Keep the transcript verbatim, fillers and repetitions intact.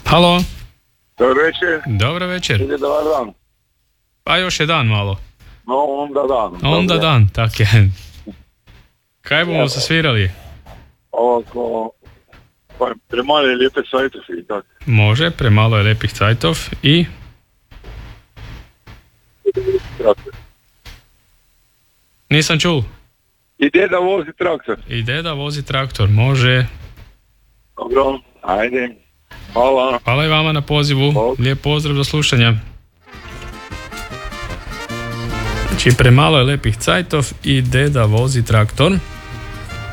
Halo. Dobar večer. Dobar večer. Ide dobar dan. Pa još je dan malo. No, onda dan. Onda Dobre. dan, tak je. Kaj bomo se svirali? Ovako, pa premale lijepe sajtovi i tako. Može, premalo je lepih cajtov i... Traktor. Nisam čul. I deda vozi traktor. I deda vozi traktor, može. Dobro, ajde. Hvala. Hvala i vama na pozivu. Bog. Lijep pozdrav, do slušanja. Znači, premalo je lepih cajtov i deda vozi traktor.